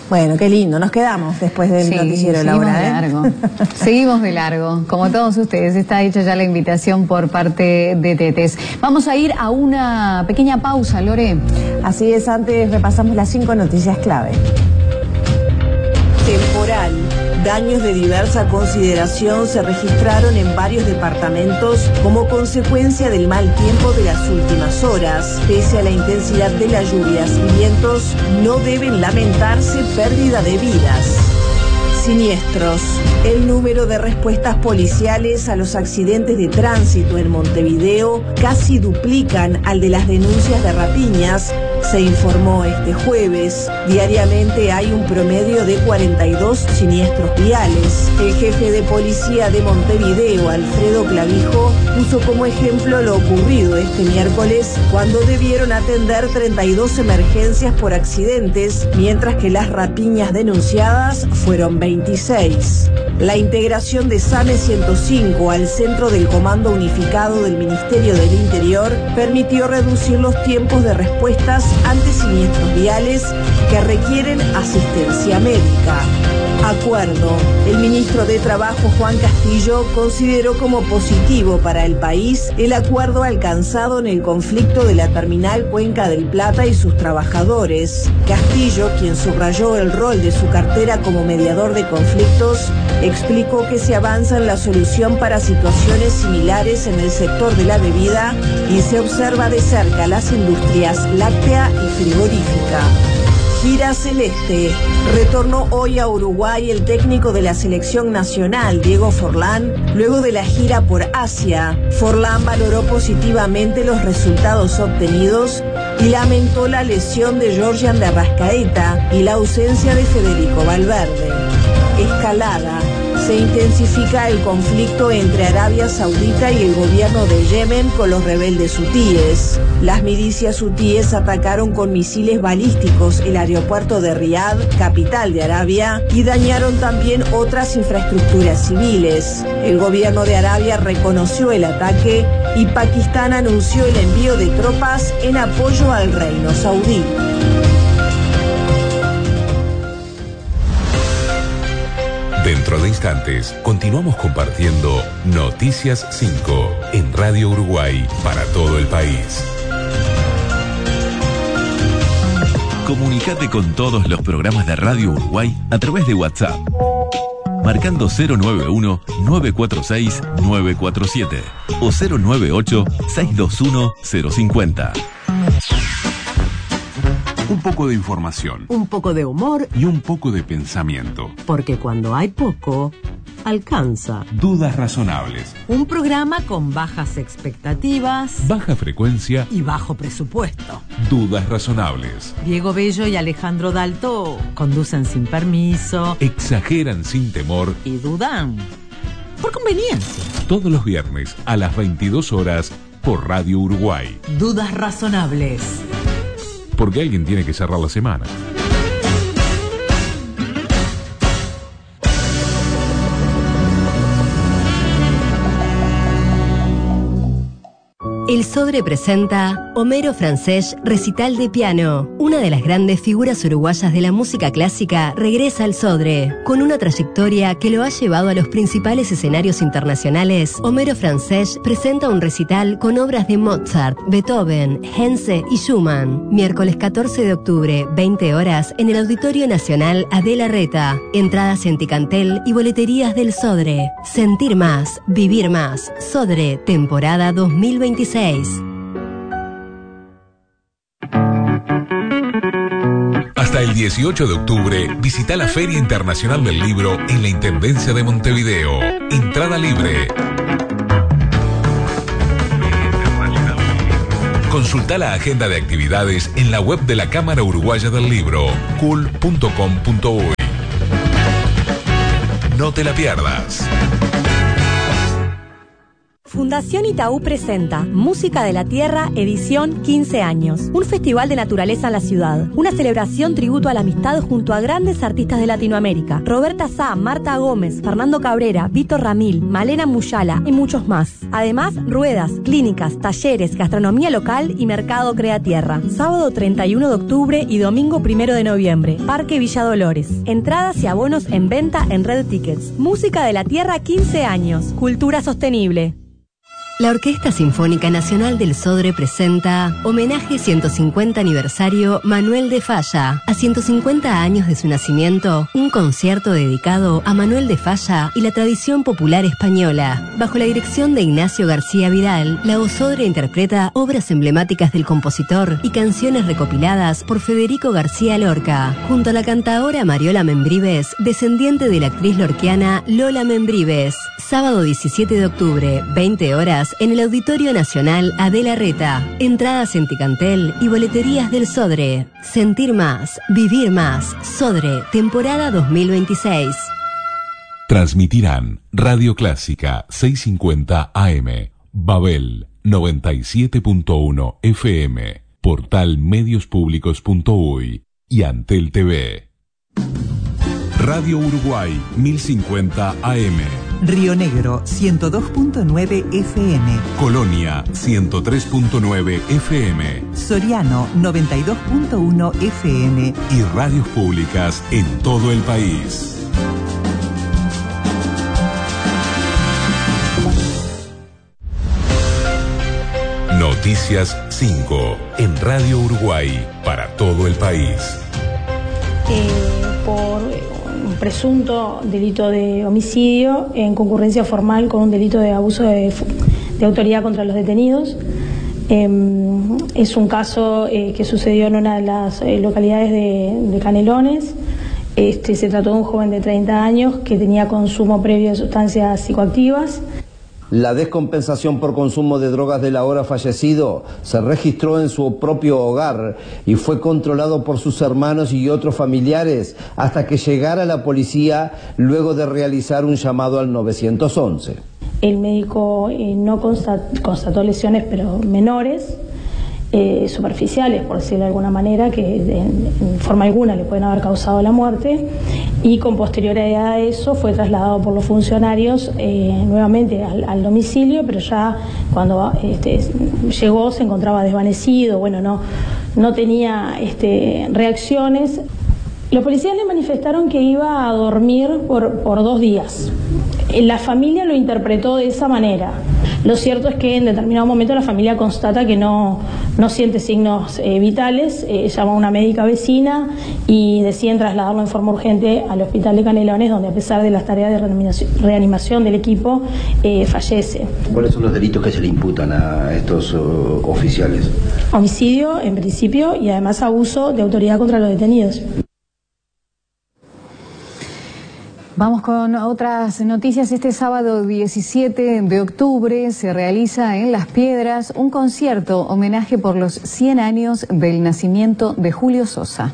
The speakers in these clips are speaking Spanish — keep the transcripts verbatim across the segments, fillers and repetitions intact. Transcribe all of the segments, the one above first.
Bueno, qué lindo, nos quedamos después del sí, noticiero de la hora. Seguimos de largo, seguimos de largo, como todos ustedes, está hecha ya la invitación por parte de Tetes. Vamos a ir a una pequeña pausa, Lore. Así es, antes repasamos las cinco noticias clave. Temporal. Daños de diversa consideración se registraron en varios departamentos como consecuencia del mal tiempo de las últimas horas. Pese a la intensidad de las lluvias y vientos, no deben lamentarse pérdida de vidas. Siniestros. El número de respuestas policiales a los accidentes de tránsito en Montevideo casi duplican al de las denuncias de rapiñas, se informó este jueves. Diariamente hay un promedio de cuarenta y dos siniestros viales. El jefe de policía de Montevideo, Alfredo Clavijo, puso como ejemplo lo ocurrido este miércoles, cuando debieron atender treinta y dos emergencias por accidentes, mientras que las rapiñas denunciadas fueron veintiséis. La integración de SAME ciento cinco al centro del Comando Unificado del Ministerio del Interior permitió reducir los tiempos de respuestas ante siniestros viales que requieren asistencia médica. Acuerdo. El ministro de Trabajo, Juan Castillo, consideró como positivo para el país el acuerdo alcanzado en el conflicto de la terminal Cuenca del Plata y sus trabajadores. Castillo, quien subrayó el rol de su cartera como mediador de conflictos, explicó que se avanza en la solución para situaciones similares en el sector de la bebida y se observa de cerca las industrias láctea y frigorífica. Gira celeste. Retornó hoy a Uruguay el técnico de la selección nacional, Diego Forlán, luego de la gira por Asia. Forlán valoró positivamente los resultados obtenidos y lamentó la lesión de Georgian de Arrascaeta y la ausencia de Federico Valverde. Escalada. Se intensifica el conflicto entre Arabia Saudita y el gobierno de Yemen con los rebeldes hutíes. Las milicias hutíes atacaron con misiles balísticos el aeropuerto de Riad, capital de Arabia, y dañaron también otras infraestructuras civiles. El gobierno de Arabia reconoció el ataque y Pakistán anunció el envío de tropas en apoyo al reino saudí. Dentro de instantes, continuamos compartiendo Noticias cinco en Radio Uruguay para todo el país. Comunicate con todos los programas de Radio Uruguay a través de WhatsApp, marcando cero nueve uno, nueve cuatro seis, nueve cuatro siete o cero nueve ocho, seis dos uno, cero cinco cero. Un poco de información. Un poco de humor. Y un poco de pensamiento. Porque cuando hay poco, alcanza. Dudas razonables. Un programa con bajas expectativas. Baja frecuencia. Y bajo presupuesto. Dudas razonables. Diego Bello y Alejandro Dalto conducen sin permiso. Exageran sin temor. Y dudan por conveniencia. Todos los viernes a las veintidós horas por Radio Uruguay. Dudas razonables. Porque alguien tiene que cerrar la semana. El Sodre presenta Homero Francés Recital de Piano. Una de las grandes figuras uruguayas de la música clásica regresa al Sodre. Con una trayectoria que lo ha llevado a los principales escenarios internacionales, Homero Francés presenta un recital con obras de Mozart, Beethoven, Henze y Schumann. Miércoles catorce de octubre, veinte horas, en el Auditorio Nacional Adela Reta. Entradas en Ticantel y boleterías del Sodre. Sentir más, vivir más. Sodre, temporada dos mil veintiséis. Hasta el dieciocho de octubre, visita la Feria Internacional del Libro en la Intendencia de Montevideo. Entrada libre. Consulta la agenda de actividades en la web de la Cámara Uruguaya del Libro, c u l punto com punto u y. No te la pierdas. Fundación Itaú presenta Música de la Tierra, edición quince años. Un festival de naturaleza en la ciudad. Una celebración tributo a la amistad junto a grandes artistas de Latinoamérica. Roberta Sá, Marta Gómez, Fernando Cabrera, Víctor Ramil, Malena Muyala y muchos más. Además, ruedas, clínicas, talleres, gastronomía local y mercado Crea Tierra. Sábado treinta y uno de octubre y domingo primero de noviembre. Parque Villa Dolores. Entradas y abonos en venta en Red Tickets. Música de la Tierra, quince años. Cultura sostenible. La Orquesta Sinfónica Nacional del Sodre presenta Homenaje ciento cincuenta Aniversario Manuel de Falla. A ciento cincuenta años de su nacimiento, un concierto dedicado a Manuel de Falla y la tradición popular española. Bajo la dirección de Ignacio García Vidal, la Osodre interpreta obras emblemáticas del compositor y canciones recopiladas por Federico García Lorca, junto a la cantaora Mariola Membrives, descendiente de la actriz lorquiana Lola Membrives. Sábado diecisiete de octubre, veinte horas, en el Auditorio Nacional Adela Reta. Entradas en Ticantel y boleterías del Sodre. Sentir más, vivir más. Sodre, temporada dos mil veintiséis. Transmitirán Radio Clásica seiscientos cincuenta A M, Babel noventa y siete punto uno F M, Portal Medios Públicos punto uy y Antel T V. Radio Uruguay mil cincuenta A M. Río Negro ciento dos punto nueve F M. Colonia ciento tres punto nueve F M. Soriano noventa y dos punto uno F M. Y radios públicas en todo el país. Noticias cinco en Radio Uruguay para todo el país. Eh, por un presunto delito de homicidio en concurrencia formal con un delito de abuso de, de autoridad contra los detenidos. Eh, es un caso eh, que sucedió en una de las eh, localidades de, de Canelones. Este, se trató de un joven de treinta años que tenía consumo previo de sustancias psicoactivas. La descompensación por consumo de drogas del ahora fallecido se registró en su propio hogar y fue controlado por sus hermanos y otros familiares hasta que llegara la policía luego de realizar un llamado al nueve once. El médico eh, no constat- constató lesiones, pero menores, eh, superficiales, por decirlo de alguna manera, que de, en forma alguna le pueden haber causado la muerte, y con posterioridad a eso fue trasladado por los funcionarios eh, nuevamente al, al domicilio, pero ya cuando este, llegó se encontraba desvanecido, bueno, no, no tenía este, reacciones. Los policías le manifestaron que iba a dormir por, por dos días. La familia lo interpretó de esa manera. Lo cierto es que en determinado momento la familia constata que no, no siente signos eh, vitales, eh, llama a una médica vecina y deciden trasladarlo en forma urgente al hospital de Canelones, donde a pesar de las tareas de reanimación, reanimación del equipo, eh, fallece. ¿Cuáles son los delitos que se le imputan a estos uh, oficiales? Homicidio, en principio, y además abuso de autoridad contra los detenidos. Vamos con otras noticias. Este sábado diecisiete de octubre se realiza en Las Piedras un concierto homenaje por los cien años del nacimiento de Julio Sosa.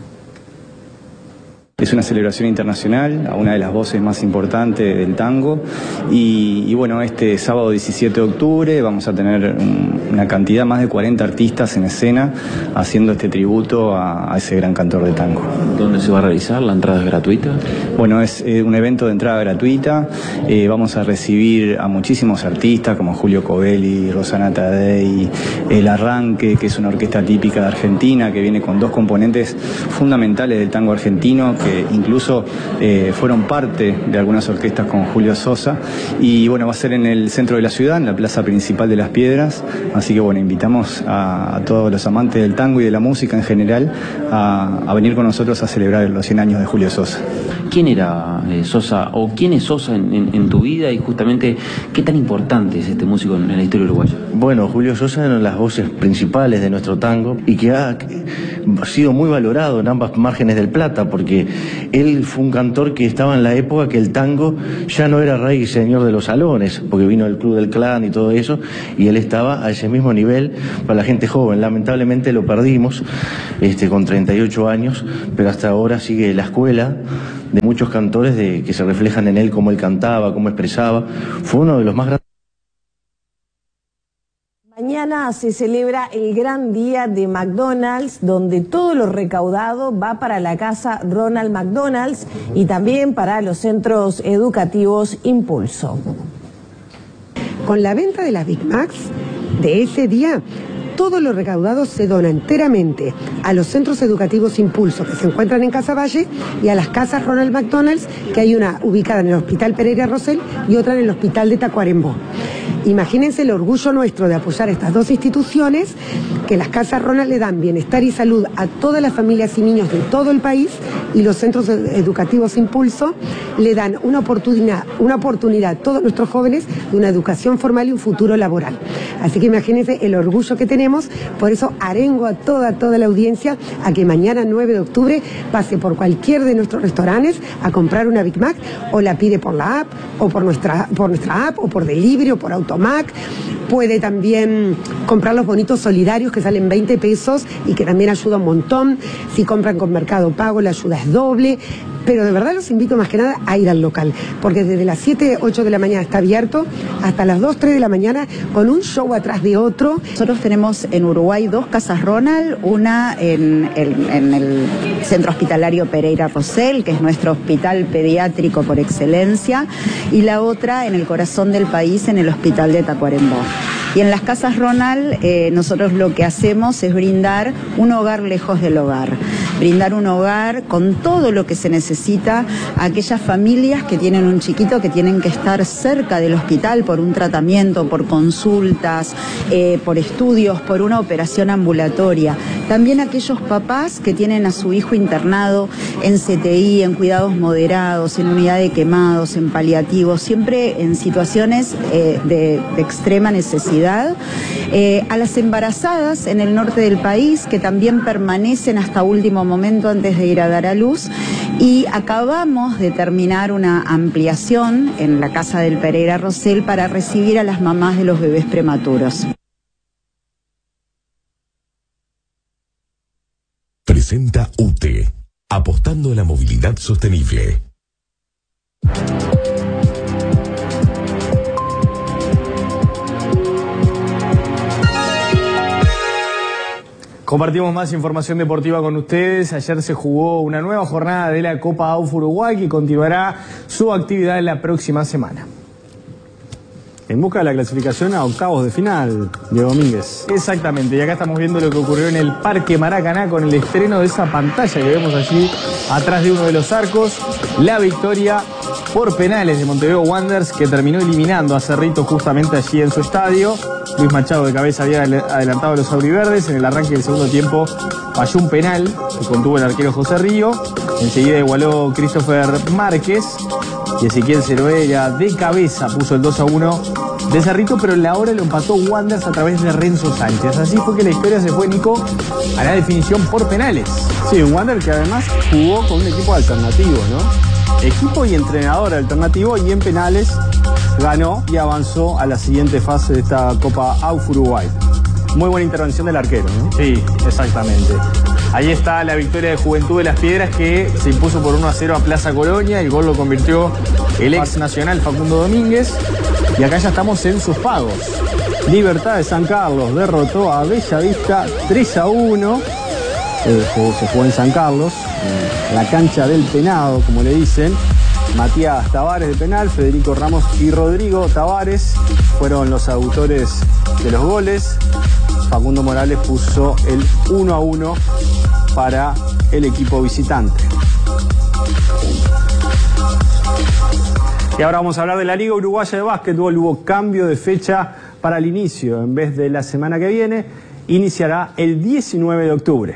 Es una celebración internacional a una de las voces más importantes del tango y, y bueno, este sábado diecisiete de octubre vamos a tener un, una cantidad, más de cuarenta artistas en escena haciendo este tributo a, a ese gran cantor de tango. ¿Dónde se va a realizar? ¿La entrada es gratuita? Bueno, es eh, un evento de entrada gratuita. Eh, vamos a recibir a muchísimos artistas como Julio Covelli, Rosana Tadei, El Arranque, que es una orquesta típica de Argentina que viene con dos componentes fundamentales del tango argentino que incluso eh, fueron parte de algunas orquestas con Julio Sosa, y bueno, va a ser en el centro de la ciudad, en la plaza principal de Las Piedras, así que bueno, invitamos a, a todos los amantes del tango y de la música en general a, a venir con nosotros a celebrar los cien años de Julio Sosa. ¿Quién era eh, Sosa, o quién es Sosa en, en, en tu vida, y justamente qué tan importante es este músico en, en la historia uruguaya? Bueno, Julio Sosa era una de las voces principales de nuestro tango y que ha, que ha sido muy valorado en ambas márgenes del Plata, porque él fue un cantor que estaba en la época que el tango ya no era rey y señor de los salones, porque vino el Club del Clan y todo eso, y él estaba a ese mismo nivel para la gente joven. Lamentablemente lo perdimos este, con treinta y ocho años, pero hasta ahora sigue la escuela de muchos cantores de, que se reflejan en él, cómo él cantaba, cómo expresaba. Fue uno de los más grandes. mañana se celebra el gran día de McDonald's, donde todo lo recaudado va para la casa Ronald McDonald's y también para los centros educativos Impulso. Con la venta de las Big Macs de ese día, todo lo recaudado se dona enteramente a los centros educativos Impulso que se encuentran en Casaballe y a las casas Ronald McDonald's, que hay una ubicada en el Hospital Pereira Rosell y otra en el Hospital de Tacuarembó. Imagínense el orgullo nuestro de apoyar estas dos instituciones, que las casas Ronald le dan bienestar y salud a todas las familias y niños de todo el país, y los centros educativos Impulso le dan una oportunidad, una oportunidad a todos nuestros jóvenes de una educación formal y un futuro laboral. Así que imagínense el orgullo que tenemos. Por eso arengo a toda, toda la audiencia a que mañana nueve de octubre pase por cualquier de nuestros restaurantes a comprar una Big Mac, o la pide por la app, o por nuestra, por nuestra app, o por delivery, o por Automac. Puede también comprar los bonitos solidarios que salen veinte pesos y que también ayuda un montón. Si compran con Mercado Pago, la ayuda es doble. Pero de verdad los invito más que nada a ir al local, porque desde las siete, ocho de la mañana está abierto hasta las dos, tres de la mañana, con un show atrás de otro. Nosotros tenemos en Uruguay dos casas Ronald, una en el, en el Centro Hospitalario Pereira Rosell, que es nuestro hospital pediátrico por excelencia, y la otra en el corazón del país, en el Hospital de Tacuarembó. Y en las casas Ronald eh, nosotros lo que hacemos es brindar un hogar lejos del hogar, brindar un hogar con todo lo que se necesita a aquellas familias que tienen un chiquito que tienen que estar cerca del hospital por un tratamiento, por consultas, eh, por estudios, por una operación ambulatoria. También aquellos papás que tienen a su hijo internado en C T I, en cuidados moderados, en unidad de quemados, en paliativos, siempre en situaciones eh, de, de extrema necesidad. Eh, a las embarazadas en el norte del país, que también permanecen hasta último momento antes de ir a dar a luz. Y acabamos de terminar una ampliación en la casa del Pereira Rosell para recibir a las mamás de los bebés prematuros. Presenta U T E, apostando a la movilidad sostenible. Compartimos más información deportiva con ustedes. Ayer se jugó una nueva jornada de la Copa A U F Uruguay que continuará su actividad en la próxima semana. En busca de la clasificación a octavos de final, Diego Domínguez. Exactamente, y acá estamos viendo lo que ocurrió en el Parque Maracaná con el estreno de esa pantalla que vemos allí atrás de uno de los arcos. La victoria por penales de Montevideo Wanderers, que terminó eliminando a Cerrito justamente allí en su estadio. Luis Machado de cabeza había adelantado a los auriverdes. En el arranque del segundo tiempo falló un penal que contuvo el arquero José Río. Enseguida igualó Christopher Márquez y Ezequiel Ceroera de cabeza puso el dos a uno de Cerrito, pero en la hora lo empató Wanderers a través de Renzo Sánchez. Así fue que la historia se fue, Nico, a la definición por penales. Sí, un Wanderers que además jugó con un equipo alternativo, ¿no? Equipo y entrenador alternativo, y en penales ganó y avanzó a la siguiente fase de esta Copa A U F Uruguay. Muy buena intervención del arquero, ¿no? Sí, exactamente. Ahí está la victoria de Juventud de las Piedras, que se impuso por uno a cero a Plaza Colonia. El gol lo convirtió el ex nacional Facundo Domínguez. Y acá ya estamos en sus pagos. Libertad de San Carlos derrotó a Bellavista tres a uno. El juego se jugó en San Carlos, en la cancha del Penado, como le dicen. Matías Tavares de penal, Federico Ramos y Rodrigo Tavares fueron los autores de los goles. Facundo Morales puso el uno a uno para el equipo visitante. Y ahora vamos a hablar de la Liga Uruguaya de Básquetbol. Hubo cambio de fecha para el inicio. En vez de la semana que viene, iniciará el diecinueve de octubre.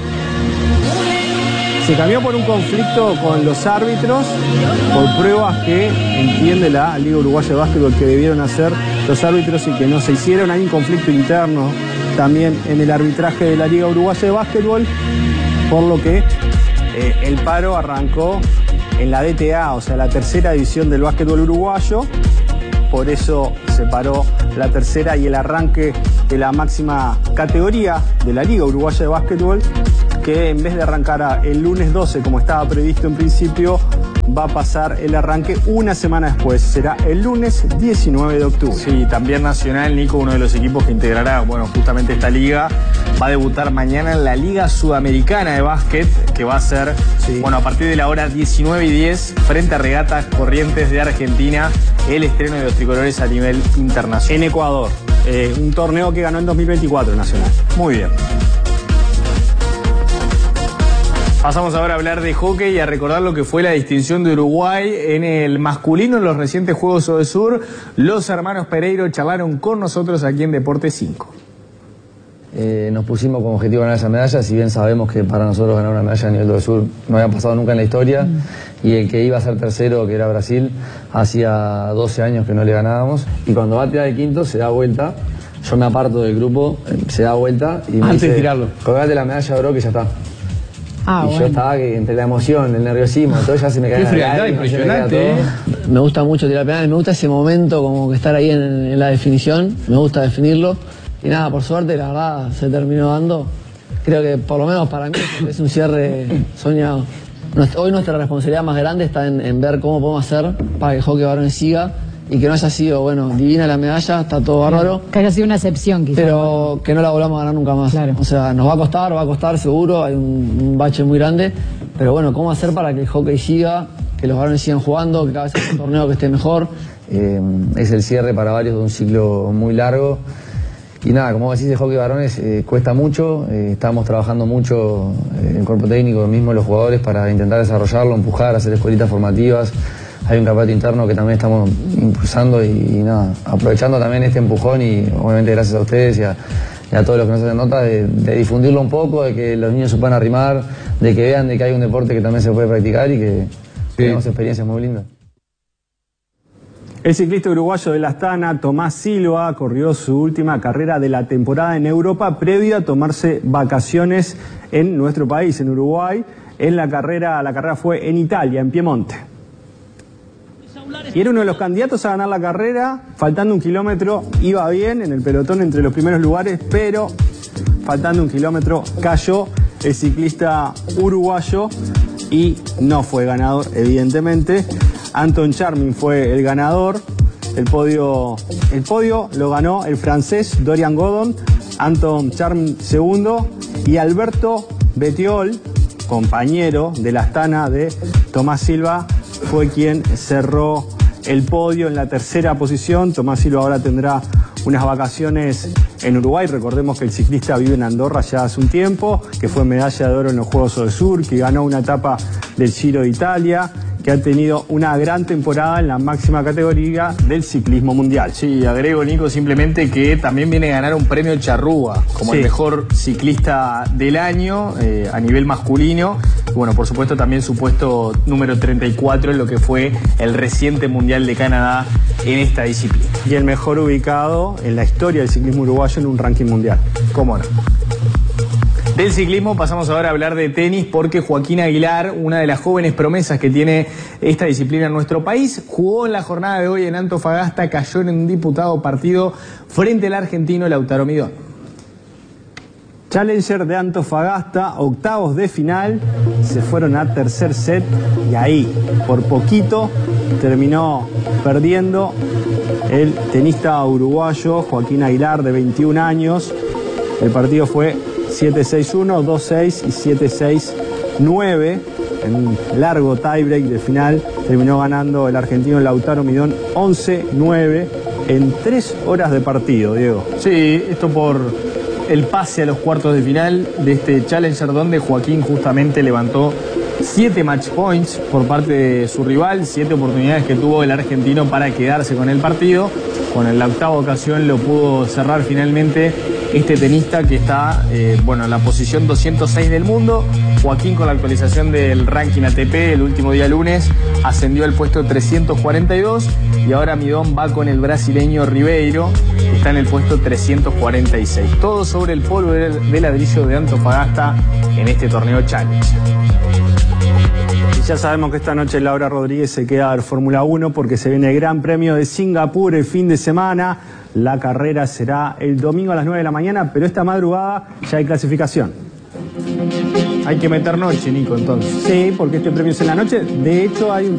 Se cambió por un conflicto con los árbitros, por pruebas que entiende la Liga Uruguaya de Básquetbol que debieron hacer los árbitros y que no se hicieron. Hay un conflicto interno también en el arbitraje de la Liga Uruguaya de Básquetbol, por lo que eh, el paro arrancó en la D T A, o sea, la tercera división del básquetbol uruguayo. Por eso se paró la tercera y el arranque de la máxima categoría de la Liga Uruguaya de Básquetbol, que en vez de arrancar el lunes doce como estaba previsto en principio, va a pasar el arranque una semana después, será el lunes diecinueve de octubre. Sí, también Nacional, Nico, uno de los equipos que integrará, bueno, justamente esta liga, va a debutar mañana en la Liga Sudamericana de Básquet, que va a ser, sí. bueno, a partir de la hora diecinueve y diez, frente a Regatas Corrientes de Argentina, el estreno de los tricolores a nivel internacional. En Ecuador, eh, un torneo que ganó en dos mil veinticuatro Nacional. Muy bien. Pasamos ahora a hablar de hockey y a recordar lo que fue la distinción de Uruguay en el masculino en los recientes Juegos Odesur. Los hermanos Pereiro charlaron con nosotros aquí en Deportes cinco. Eh, nos pusimos como objetivo ganar esa medalla, si bien sabemos que para nosotros ganar una medalla a nivel Odesur no había pasado nunca en la historia, mm. y el que iba a ser tercero, que era Brasil, hacía doce años que no le ganábamos, y cuando va a tirar el quinto se da vuelta, yo me aparto del grupo, se da vuelta y me Antes dice, de tirarlo, colgate la medalla de oro que ya está. Ah, y bueno. yo estaba que entre la emoción, el nerviosismo, todo ya se me caía. Qué frialdad impresionante, ¿eh? Me gusta mucho tirar penales, me gusta ese momento como que estar ahí en, en la definición, me gusta definirlo. Y nada, por suerte, la verdad, se terminó dando. Creo que por lo menos para mí es un cierre soñado. Hoy nuestra responsabilidad más grande está en, en ver cómo podemos hacer para que el hockey varones siga y que no haya sido, bueno, divina la medalla, está todo bárbaro. Que haya sido una excepción, quizás. Pero que no la volvamos a ganar nunca más. Claro. O sea, nos va a costar, va a costar seguro, hay un, un bache muy grande. Pero bueno, cómo hacer para que el hockey siga, que los varones sigan jugando, que cada vez sea un torneo que esté mejor. Eh, es el cierre para varios de un ciclo muy largo. Y nada, como decís, el hockey varones eh, cuesta mucho, eh, estamos trabajando mucho eh, el cuerpo técnico, mismo los jugadores, para intentar desarrollarlo, empujar, hacer escuelitas formativas. Hay un campeonato interno que también estamos impulsando y, y nada, aprovechando también este empujón y obviamente gracias a ustedes y a, y a todos los que nos hacen nota de, de difundirlo un poco, de que los niños se puedan arrimar, de que vean de que hay un deporte que también se puede practicar y que sí. tenemos experiencias muy lindas. El ciclista uruguayo de la Astana, Tomás Silva, corrió su última carrera de la temporada en Europa previo a tomarse vacaciones en nuestro país, en Uruguay. En la carrera, la carrera fue en Italia, en Piemonte. Y era uno de los candidatos a ganar la carrera, faltando un kilómetro, iba bien en el pelotón entre los primeros lugares, pero faltando un kilómetro cayó el ciclista uruguayo y no fue ganador, evidentemente. Anton Charmin fue el ganador. El podio, el podio lo ganó el francés Dorian Godon, Anton Charmin segundo y Alberto Bettiol, compañero de la Astana de Tomás Silva, fue quien cerró el podio en la tercera posición. Tomás Silva ahora tendrá unas vacaciones en Uruguay. Recordemos que el ciclista vive en Andorra ya hace un tiempo, que fue medalla de oro en los Juegos Odesur, que ganó una etapa del Giro de Italia, que ha tenido una gran temporada en la máxima categoría del ciclismo mundial. Sí, agrego, Nico, simplemente que también viene a ganar un premio Charrúa como sí. el mejor ciclista del año eh, a nivel masculino. Y bueno, por supuesto también su puesto número treinta y cuatro en lo que fue el reciente Mundial de Canadá en esta disciplina. Y el mejor ubicado en la historia del ciclismo uruguayo en un ranking mundial. ¿Cómo no? Del ciclismo pasamos ahora a hablar de tenis porque Joaquín Aguilar, una de las jóvenes promesas que tiene esta disciplina en nuestro país, jugó en la jornada de hoy en Antofagasta, cayó en un disputado partido frente al argentino Lautaro Midón. Challenger de Antofagasta, octavos de final, se fueron a tercer set y ahí, por poquito, terminó perdiendo el tenista uruguayo Joaquín Aguilar, de veintiún años. El partido fue siete seis uno, dos seis y siete seis nueve. En un largo tiebreak de final terminó ganando el argentino Lautaro Midón once nueve en tres horas de partido, Diego. Sí, esto por el pase a los cuartos de final de este Challenger, donde Joaquín justamente levantó siete match points por parte de su rival, siete oportunidades que tuvo el argentino para quedarse con el partido. Con la octava ocasión lo pudo cerrar finalmente este tenista que está eh, bueno, en la posición doscientos seis del mundo. Joaquín, con la actualización del ranking A T P el último día lunes, ascendió al puesto trescientos cuarenta y dos y ahora Midón va con el brasileño Ribeiro, que está en el puesto trescientos cuarenta y seis. Todo sobre el polvo de ladrillo de Antofagasta en este torneo Challenge. Y ya sabemos que esta noche Laura Rodríguez se queda a ver Fórmula uno porque se viene el Gran Premio de Singapur el fin de semana. La carrera será el domingo a las nueve de la mañana, pero esta madrugada ya hay clasificación. Hay que meter noche, Nico, entonces. Sí, porque este premio es en la noche. De hecho, hay un